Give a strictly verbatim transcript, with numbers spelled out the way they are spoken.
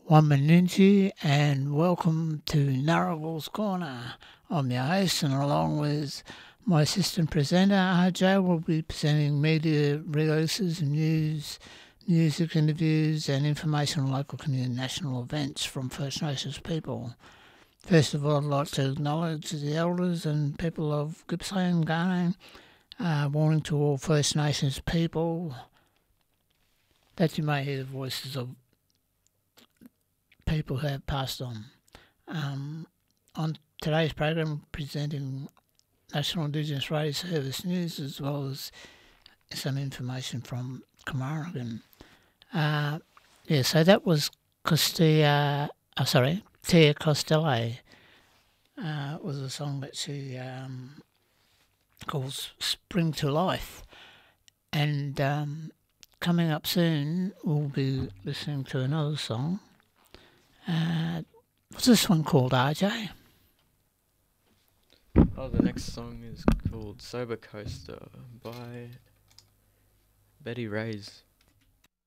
One Maninji, and welcome to Narrawal's Corner. I'm your host, and along with my assistant presenter, R J, will be presenting media releases, news, music interviews, and information on local community and national events from First Nations people. First of all, I'd like to acknowledge the elders and people of Gippsland, Ghana, uh, warning to all First Nations people that you may hear the voices of people who have passed on. Um, on today's program, presenting National Indigenous Radio Service news as well as some information from Camaragan. Uh, yeah, so that was Costilla, oh, sorry, Tia Costello. Uh, was a song that she um, calls Spring to Life. And um, coming up soon, we'll be listening to another song. Uh, what's this one called, R J? Oh, the next song is called Sober Coaster by Betty Ray's.